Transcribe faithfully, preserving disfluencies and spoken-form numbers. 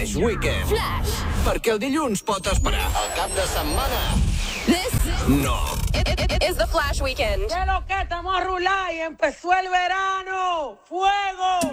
Flash Weekend. Flash. Perquè el dilluns pot esperar. El cap de setmana... This no. is the Flash Weekend. ¡Qué lo que estamos a rular y empezó el verano! ¡Fuego!